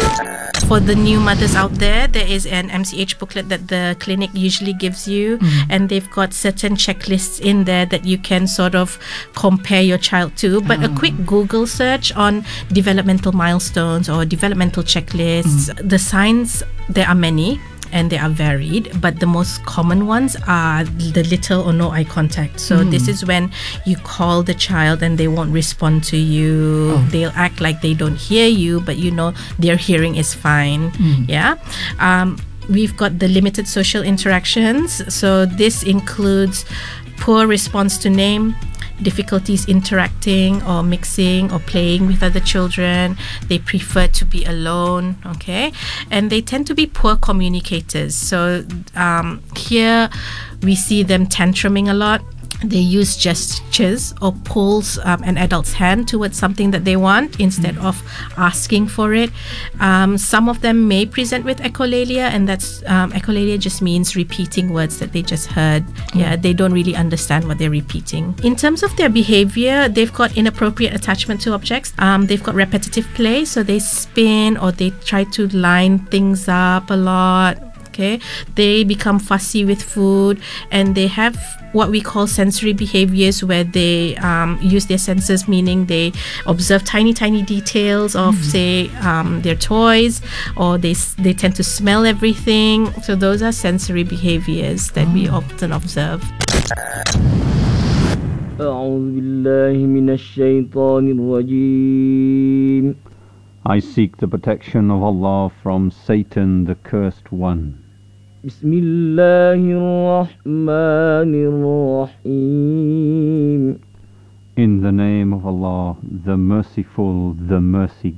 For the new mothers out there is an MCH booklet that the clinic usually gives you, and they've got certain checklists in there that you can sort of compare your child to. But a quick Google search on developmental milestones or developmental checklists, the signs, there are many and they are varied, but the most common ones are the little or no eye contact. So this is when you call the child and they won't respond to you. They'll act like they don't hear you, but you know their hearing is fine. We've got the limited social interactions. So this includes poor response to name, difficulties interacting or mixing or playing with other children. They prefer to be alone, okay? And they tend to be poor communicators. So here we see them tantruming a lot. They use gestures or pulls an adult's hand towards something that they want instead of asking for it. Some of them may present with echolalia, and that's echolalia just means repeating words that they just heard. They don't really understand what they're repeating. In terms of their behavior, they've got inappropriate attachment to objects. They've got repetitive play, so they spin or they try to line things up a lot. Okay, they become fussy with food, and they have what we call sensory behaviors, where they use their senses, meaning they observe tiny details of say their toys, or they tend to smell everything. So those are sensory behaviors that we often observe. I seek the protection of Allah from Satan, the cursed one. Bismillahirrahmanirrahim. In the name of Allah, the merciful, the mercy